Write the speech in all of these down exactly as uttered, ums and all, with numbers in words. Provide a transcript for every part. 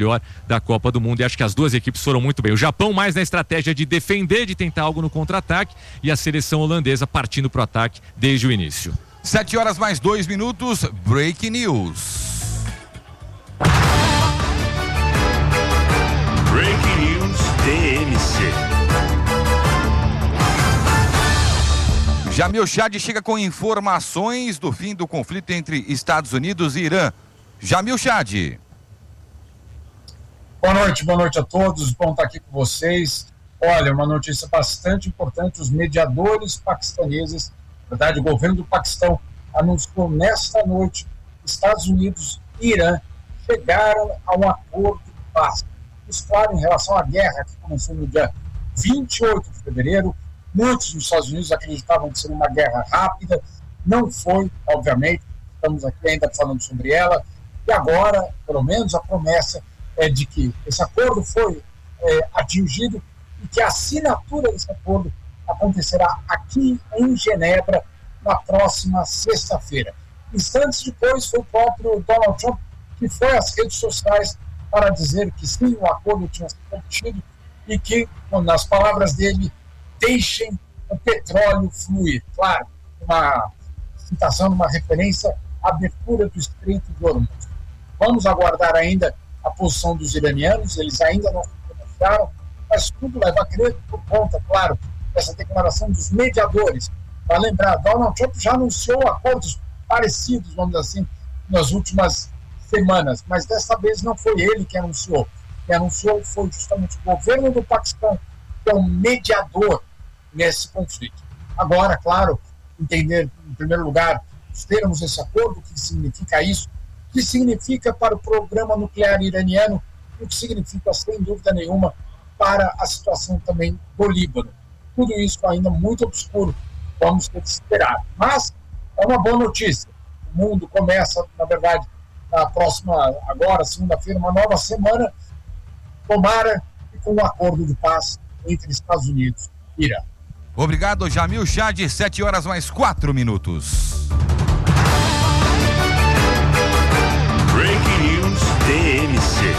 melhor da Copa do Mundo, e acho que as duas equipes foram muito bem. O Japão mais na estratégia de defender, de tentar algo no contra-ataque, e a seleção holandesa partindo pro ataque desde o início. Sete horas mais dois minutos, Breaking News. Breaking News D M C. Jamil Chad chega com informações do fim do conflito entre Estados Unidos e Irã. Jamil Chad. Boa noite, boa noite a todos, bom estar aqui com vocês. Olha, uma notícia bastante importante, os mediadores paquistaneses, na verdade o governo do Paquistão anunciou nesta noite que Estados Unidos e Irã chegaram a um acordo de paz. Isso, claro, em relação à guerra que começou no dia vinte e oito de fevereiro, muitos nos Estados Unidos acreditavam que seria uma guerra rápida, não foi, obviamente, estamos aqui ainda falando sobre ela, e agora, pelo menos, a promessa é de que esse acordo foi é, atingido e que a assinatura desse acordo acontecerá aqui em Genebra na próxima sexta-feira. Instantes depois, foi o próprio Donald Trump que foi às redes sociais para dizer que sim, o acordo tinha sido obtido e que, nas palavras dele, deixem o petróleo fluir. Claro, uma citação, uma referência à abertura do Estreito de Hormuz. Vamos aguardar ainda a posição dos iranianos, eles ainda não se pronunciaram, mas tudo leva a crer por conta, claro, dessa declaração dos mediadores. Para lembrar, Donald Trump já anunciou acordos parecidos, vamos dizer assim, nas últimas semanas, mas dessa vez não foi ele que anunciou. Quem anunciou foi justamente o governo do Paquistão, que é o mediador nesse conflito. Agora, claro, entender, em primeiro lugar, os termos desse acordo, o que significa isso, o que significa para o programa nuclear iraniano e o que significa, sem dúvida nenhuma, para a situação também do Líbano. Tudo isso ainda muito obscuro, vamos ter que esperar. Mas é uma boa notícia. O mundo começa, na verdade, na próxima, agora, segunda-feira, uma nova semana, tomara e com um acordo de paz entre Estados Unidos e Irã. Obrigado, Jamil Chad, sete horas mais quatro minutos. Breaking News D M C.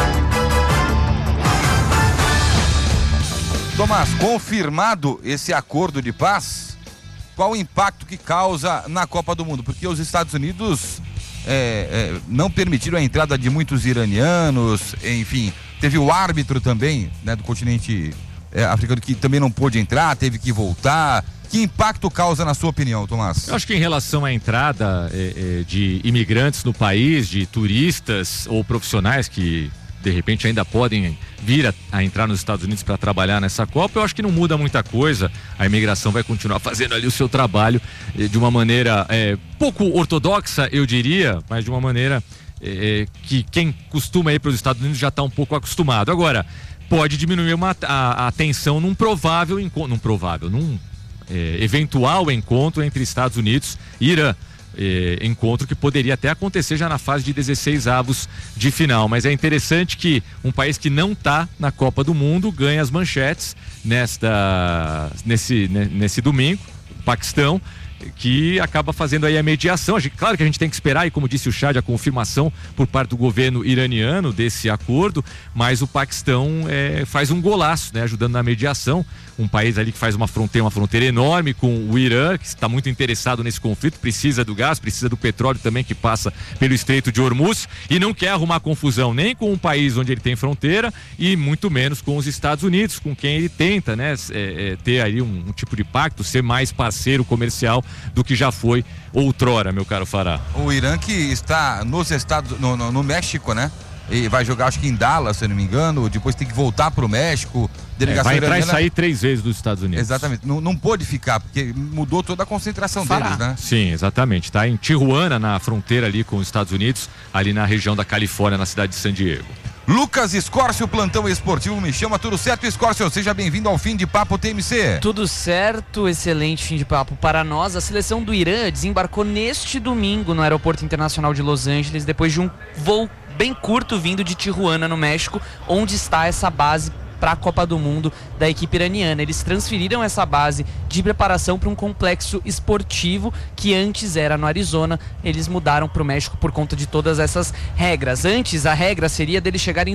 Tomás, confirmado esse acordo de paz, qual o impacto que causa na Copa do Mundo? Porque os Estados Unidos é, é, não permitiram a entrada de muitos iranianos, enfim, teve o árbitro também, né, do continente é, africano que também não pôde entrar, teve que voltar. Que impacto causa na sua opinião, Tomás? Eu acho que em relação à entrada é, é, de imigrantes no país, de turistas ou profissionais que de repente ainda podem vir a, a entrar nos Estados Unidos para trabalhar nessa Copa, eu acho que não muda muita coisa. A imigração vai continuar fazendo ali o seu trabalho eh, de uma maneira é, pouco ortodoxa, eu diria, mas de uma maneira é, que quem costuma ir para os Estados Unidos já está um pouco acostumado. Agora, pode diminuir uma, a, a tensão num provável encontro, num provável, num é, eventual encontro entre Estados Unidos e Irã. Eh, encontro que poderia até acontecer já na fase de dezesseis avos de final, mas é interessante que um país que não está na Copa do Mundo ganha as manchetes nesta, nesse, nesse domingo, o Paquistão, que acaba fazendo aí a mediação. Claro que a gente tem que esperar, e como disse o Chad, a confirmação por parte do governo iraniano desse acordo, mas o Paquistão é, faz um golaço, né, ajudando na mediação. Um país ali que faz uma fronteira, uma fronteira enorme com o Irã, que está muito interessado nesse conflito, precisa do gás, precisa do petróleo também que passa pelo Estreito de Hormuz, e não quer arrumar confusão nem com um país onde ele tem fronteira e muito menos com os Estados Unidos, com quem ele tenta, né, é, é, ter aí um, um tipo de pacto, ser mais parceiro comercial do que já foi outrora, meu caro Fará. O Irã que está nos Estados, no, no, no México, né? E vai jogar, acho que em Dallas, se eu não me engano, depois tem que voltar pro México. Delegação é, vai entrar iraniana... e sair três vezes dos Estados Unidos. Exatamente, não, não pôde ficar, porque mudou toda a concentração Fará. deles, né? Sim, exatamente, tá em Tijuana, na fronteira ali com os Estados Unidos, ali na região da Califórnia, na cidade de San Diego. Lucas Escórcio, plantão esportivo, me chama, tudo certo, Escórcio? Seja bem-vindo ao Fim de Papo T M C. Tudo certo, excelente fim de papo para nós. A seleção do Irã desembarcou neste domingo no Aeroporto Internacional de Los Angeles, depois de um voo bem curto vindo de Tijuana, no México, onde está essa base para a Copa do Mundo da equipe iraniana. Eles transferiram essa base de preparação para um complexo esportivo que antes era no Arizona. Eles mudaram para o México por conta de todas essas regras. Antes, a regra seria deles chegarem